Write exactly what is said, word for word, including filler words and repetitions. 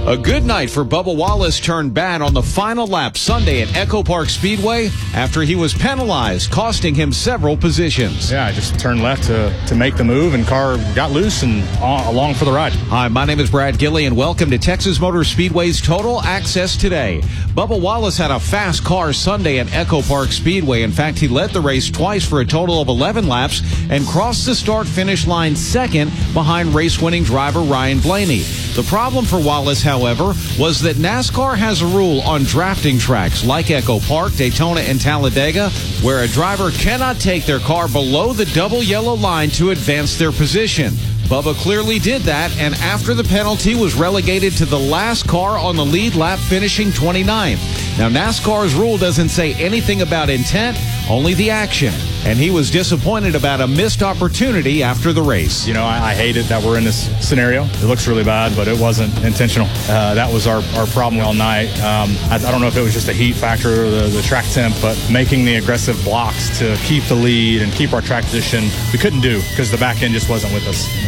A good night for Bubba Wallace turned bad on the final lap Sunday at Echo Park Speedway after he was penalized, costing him several positions. Yeah, I just turned left to, to make the move, and car got loose and on, along for the ride. Hi, my name is Brad Gilley, and welcome to Texas Motor Speedway's Total Access Today. Bubba Wallace had a fast car Sunday at Echo Park Speedway. In fact, he led the race twice for a total of eleven laps and crossed the start-finish line second behind race-winning driver Ryan Blaney. The problem for Wallace, however, was that NASCAR has a rule on drafting tracks like Echo Park, Daytona, and Talladega, where a driver cannot take their car below the double yellow line to advance their position. Bubba clearly did that, and after the penalty was relegated to the last car on the lead lap, finishing twenty-ninth. Now, NASCAR's rule doesn't say anything about intent, only the action. And he was disappointed about a missed opportunity after the race. You know, I, I hate it that we're in this scenario. It looks really bad, but it wasn't intentional. Uh, that was our, our problem all night. Um, I, I don't know if it was just the heat factor or the, the track temp, but making the aggressive blocks to keep the lead and keep our track position, we couldn't do because the back end just wasn't with us.